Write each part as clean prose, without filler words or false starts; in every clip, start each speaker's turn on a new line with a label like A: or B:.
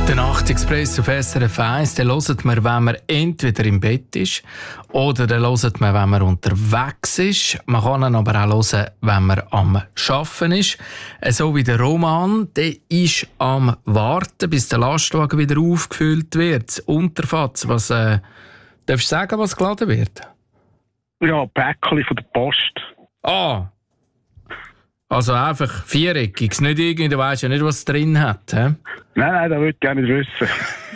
A: Der Nachtexpress auf SRF 1, den hört man, wenn man entweder im Bett ist oder den hört man, wenn man unterwegs ist. Man kann ihn aber auch hören, wenn man am Arbeiten ist. So wie der Roman, der ist am Warten, bis der Lastwagen wieder aufgefüllt wird. Das Unterfatz, was darfst du sagen, was geladen wird?
B: Ja, Päckchen von der Post.
A: Ah, also einfach viereckiges, nicht irgendwie, du weißt ja nicht, was es drin hat. He?
B: Nein, das würde ich gerne nicht wissen.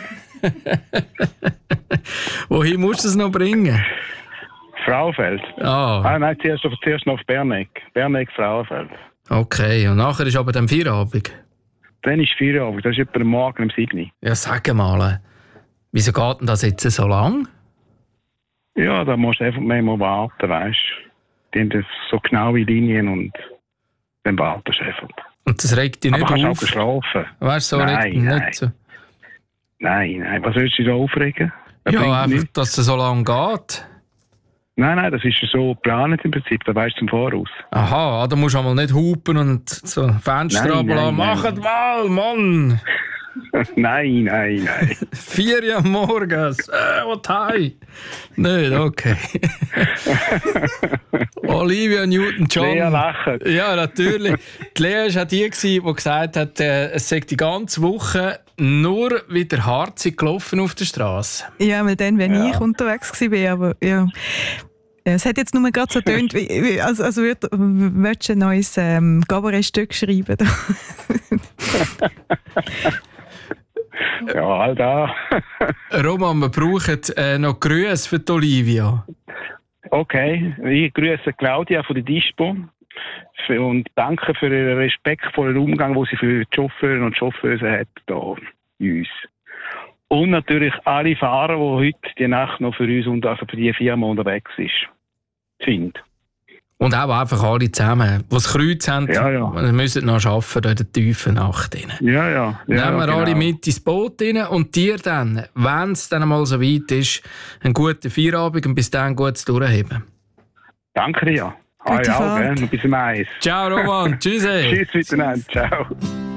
A: Wohin musst du es noch bringen?
B: Frauenfeld. Nein, zuerst noch auf Berneck. Berneck, Frauenfeld.
A: Okay, und nachher ist aber dann Feierabend?
B: Dann ist Feierabend, das ist etwa am Morgen um 7 Uhr.
A: Ja, sag mal, wieso geht denn das jetzt so lang?
B: Ja, da musst du einfach mal warten, weißt du. Die haben das so genaue Linien und dann wartest du einfach.
A: Und das regt dich nicht
B: aber
A: auf?
B: Aber kannst auch schlafen.
A: Weißt du, so regt dich nicht so?
B: Nein. Was willst du dich so aufregen?
A: Ja, einfach, dass es so lang geht.
B: Nein, das ist so geplant im Prinzip, da weißt du zum Voraus.
A: Aha, da musst du einmal nicht hupen und so Fenster runterlassen. Macht mal, Mann!
B: Nein.
A: 4 Uhr morgens. Was hei? Nicht, okay. Olivia Newton-John.
B: Lea lacht.
A: Ja, natürlich. Die Lea war auch die, die gesagt hat, es sei die ganze Woche nur wieder harzig gelaufen auf der Straße.
C: Ja, weil dann, wenn ich unterwegs war, aber ja. Es hat jetzt nur gerade so getönt, als würdest du ein neues Cabaret-Stück schreiben.
B: Ja, all da.
A: Roman, wir brauchen noch Grüße für die Olivia.
B: Okay, ich grüße Claudia von der Dispo und danke für den respektvollen Umgang, den sie für die Chauffeure und Chauffeure hat hier bei uns. Und natürlich alle Fahrer, die heute die Nacht noch für uns und also für die Firma unterwegs sind. Und
A: auch einfach alle zusammen, die das Kreuz haben, müssen noch arbeiten in der tiefen Nacht.
B: Ja,
A: nehmen wir alle mit ins Boot rein und dir dann, wenn es dann mal so weit ist, einen guten Feierabend und bis dann gutes Durchheben.
B: Danke dir. Bis zum Eis.
A: Ciao Roman, tschüss.
B: Tschüss miteinander, ciao.